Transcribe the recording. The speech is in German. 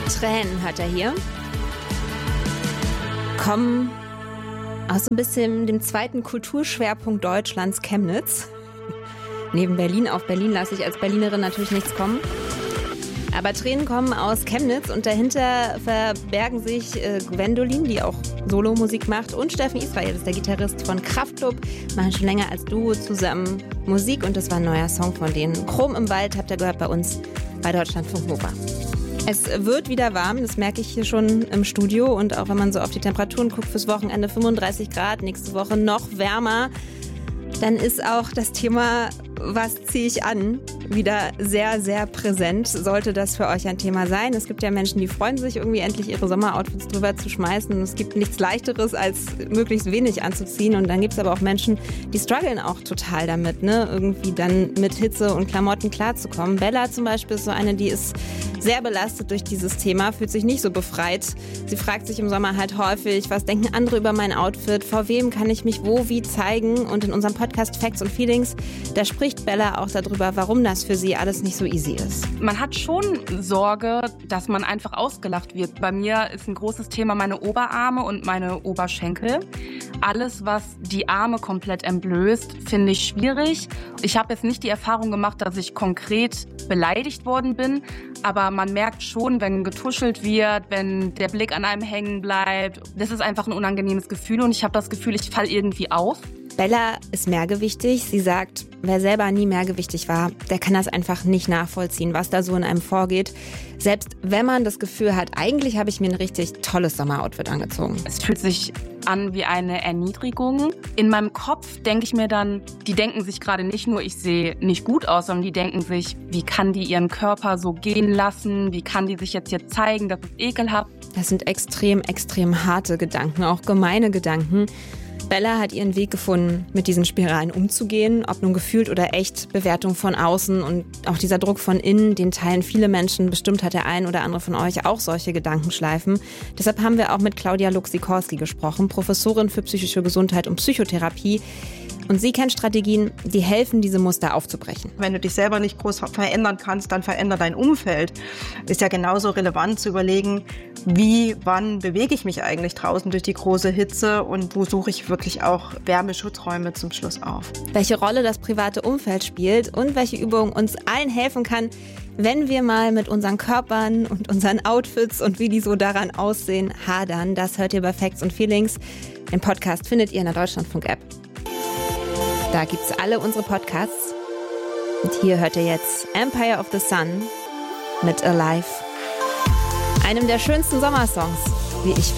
Tränen hört er hier. Kommen aus ein bisschen dem zweiten Kulturschwerpunkt Deutschlands, Chemnitz. Neben Berlin. Auf Berlin lasse ich als Berlinerin natürlich nichts kommen. Aber Tränen kommen aus Chemnitz und dahinter verbergen sich Gwendolin, die auch Solomusik macht, und Steffen Israel, das ist der Gitarrist von Kraftklub, machen schon länger als Duo zusammen Musik und das war ein neuer Song von denen. Chrom im Wald habt ihr gehört bei uns bei Deutschlandfunk Nova. Es wird wieder warm, das merke ich hier schon im Studio und auch wenn man so auf die Temperaturen guckt, fürs Wochenende 35 Grad, nächste Woche noch wärmer. Dann ist auch das Thema, was ziehe ich an, wieder sehr, sehr präsent. Sollte das für euch ein Thema sein? Es gibt ja Menschen, die freuen sich irgendwie endlich ihre Sommeroutfits drüber zu schmeißen. Es gibt nichts Leichteres, als möglichst wenig anzuziehen. Und dann gibt es aber auch Menschen, die strugglen auch total damit, ne? Irgendwie dann mit Hitze und Klamotten klarzukommen. Bella zum Beispiel ist so eine, die ist sehr belastet durch dieses Thema, fühlt sich nicht so befreit. Sie fragt sich im Sommer halt häufig, was denken andere über mein Outfit? Vor wem kann ich mich wo, wie zeigen? Und in unserem Podcast Facts and Feelings, da spricht Bella auch darüber, warum das für sie alles nicht so easy ist. Man hat schon Sorge, dass man einfach ausgelacht wird. Bei mir ist ein großes Thema meine Oberarme und meine Oberschenkel. Alles, was die Arme komplett entblößt, finde ich schwierig. Ich habe jetzt nicht die Erfahrung gemacht, dass ich konkret beleidigt worden bin, aber man merkt schon, wenn getuschelt wird, wenn der Blick an einem hängen bleibt. Das ist einfach ein unangenehmes Gefühl und ich habe das Gefühl, ich falle irgendwie auf. Bella ist mehrgewichtig. Sie sagt, wer selber nie mehrgewichtig war, der kann das einfach nicht nachvollziehen, was da so in einem vorgeht. Selbst wenn man das Gefühl hat, eigentlich habe ich mir ein richtig tolles Sommeroutfit angezogen. Es fühlt sich an wie eine Erniedrigung. In meinem Kopf denke ich mir dann, die denken sich gerade nicht nur, ich sehe nicht gut aus, sondern die denken sich, wie kann die ihren Körper so gehen lassen? Wie kann die sich jetzt hier zeigen? Das ist ekelhaft. Das sind extrem, extrem harte Gedanken, auch gemeine Gedanken. Bella hat ihren Weg gefunden, mit diesen Spiralen umzugehen, ob nun gefühlt oder echt, Bewertung von außen und auch dieser Druck von innen, den teilen viele Menschen. Bestimmt hat der ein oder andere von euch auch solche Gedankenschleifen. Deshalb haben wir auch mit Claudia Luk-Sikorski gesprochen, Professorin für psychische Gesundheit und Psychotherapie. Und sie kennt Strategien, die helfen, diese Muster aufzubrechen. Wenn du dich selber nicht groß verändern kannst, dann veränder dein Umfeld. Ist ja genauso relevant zu überlegen, wann bewege ich mich eigentlich draußen durch die große Hitze und wo suche ich wirklich auch Wärmeschutzräume zum Schluss auf. Welche Rolle das private Umfeld spielt und welche Übung uns allen helfen kann, wenn wir mal mit unseren Körpern und unseren Outfits und wie die so daran aussehen, hadern. Das hört ihr bei Facts and Feelings. Den Podcast findet ihr in der Deutschlandfunk-App. Da gibt's alle unsere Podcasts. Und hier hört ihr jetzt Empire of the Sun mit Alive. Einem der schönsten Sommersongs, wie ich finde.